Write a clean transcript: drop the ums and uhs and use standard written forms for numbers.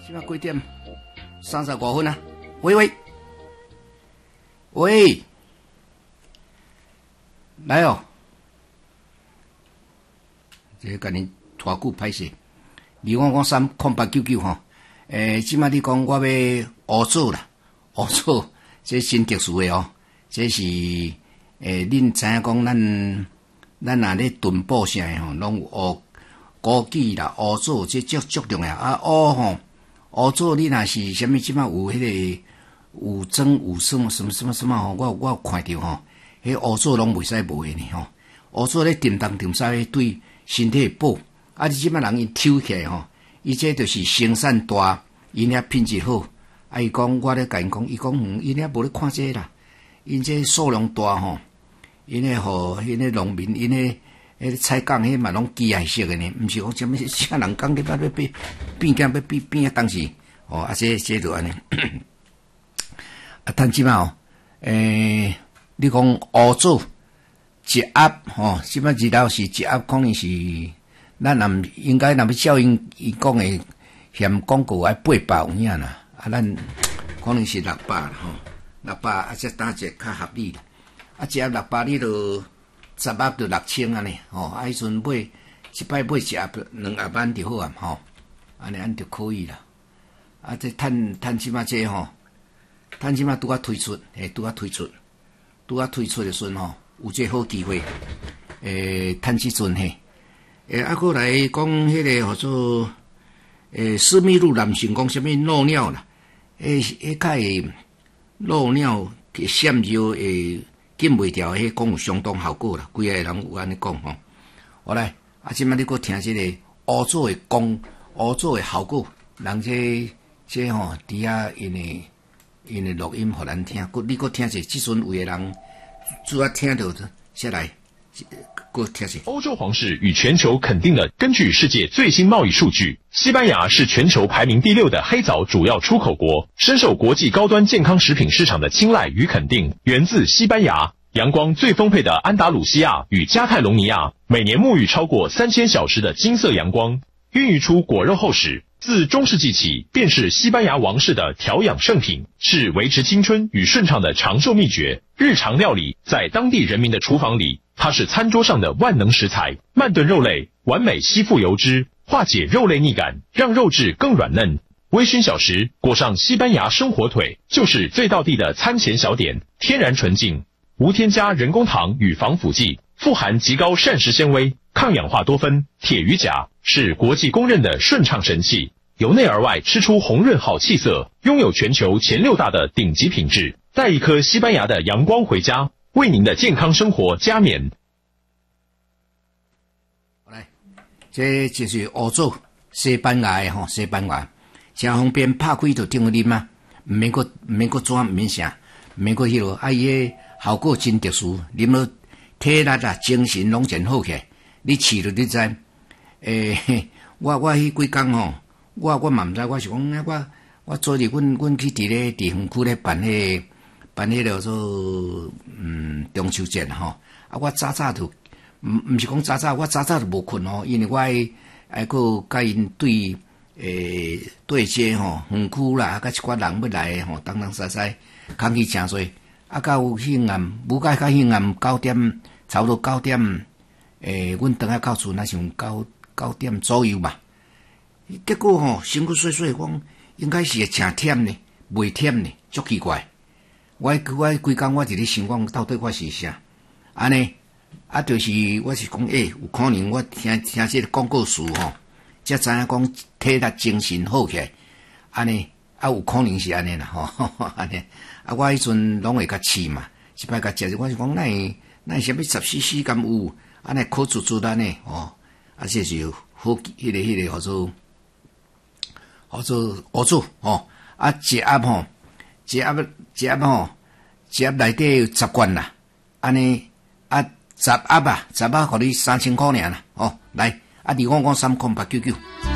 现在几点？35分啊！喂，来哦！这个甲恁拖久歹势，255空899吼。即摆你讲我要乌做啦，乌做这真特殊的哦。这是恁知影讲咱若咧炖补啥的吼，拢有枸杞啦、乌做这足重要啊。乌做你若是啥物即摆有迄个有蒸有酸什么吼，我有看着吼，迄乌做拢袂使无的呢吼。乌做咧炖东炖西对身体补，啊！你即摆人伊抽起来吼，伊这就是生产大，因遐品质好。啊，伊讲我咧甲因讲，伊讲因遐无咧看这啦，因这数量大吼，因咧互因咧农民因咧迄采购迄嘛拢机械式的呢，毋是讲啥物啥人讲要变要变啊，当时哦，啊这就安尼。啊，但即摆哦，你讲乌做一盒吼，即摆日头是一盒，可能是咱若应该若要照因讲的嫌广告爱800有影啦，啊，咱可能是600啦吼，600啊，则打者较合理啦。啊，一盒600你就10盒就6000安尼吼，啊，迄阵买一摆买一盒2盒安就好啊吼，安尼就可以啦。啊，这趁即摆这吼。趁即摆拄啊推出，拄啊推出的时阵吼，有这好机会，趁即阵嘿，啊，过来讲迄个叫做私密露男性讲啥物漏尿啦，较会漏尿闪尿禁袂掉，讲有相当效果啦，规个人有安尼讲吼。好来，啊，即摆你搁听这个乌做的讲，乌做的效果，人这吼底下因的录音互咱听，你搁听者，即阵有的人主要听到的，下来，搁听者。 欧洲皇室与全球肯定的，根据世界最新贸易数据，西班牙是全球排名第6的黑枣主要出口国，深受国际高端健康食品市场的青睐与肯定。源自西班牙，阳光最丰沛的安达鲁西亚与加泰隆尼亚，每年沐浴超过3000小时的金色阳光，孕育出果肉厚实。自中世纪起，便是西班牙王室的调养圣品，是维持青春与顺畅的长寿秘诀。日常料理，在当地人民的厨房里，它是餐桌上的万能食材。慢炖肉类，完美吸附油脂，化解肉类腻感，让肉质更软嫩。微醺小食，裹上西班牙生火腿，就是最道地的餐前小点。天然纯净，无添加人工糖与防腐剂，富含极高膳食纤维、抗氧化多酚、铁与钾，是国际公认的顺畅神器。由内而外吃出红润好气色，拥有全球前6大的顶级品质。带一颗西班牙的阳光回家，为您的健康生活加冕。 来，这就是乌做西班牙的吼，西班牙真方便，拍开就顶去啉啊，毋免搁转，毋免啥，毋免搁迄落，啊，伊个效果真特殊，啉了体力啊、精神拢真好起来。你试了你知，我迄几工吼。我嘛毋知，我是讲，我昨日阮去伫咧地方区咧办迄个做中秋节吼，啊我早就毋是讲早，我早就无困吼，因为我还佫甲因对接吼，园区啦，甲一寡人要来吼，东西西，空气诚多，啊到迄暗，无甲迄暗9点，差不多9点，阮倒来到厝，那像9点左右嘛。结果吼，身躯碎碎，讲应该是会诚忝呢，袂忝呢，足奇怪。我规工我伫咧想讲，到底我是啥？安尼啊，就是我是讲，有可能我听这个广告词吼，才知影讲体力精神好起来。安尼啊，有可能是安尼啦吼，安尼啊，我迄阵拢会甲试嘛，一摆甲食，我是讲，那啥物10cc 敢有？安尼可煮安尼哦，啊，这是好迄个叫做。乌做吼，啊一盒吼，一盒内底有10罐啦，安尼啊10盒互你3000块尔啦，哦，来啊2553899。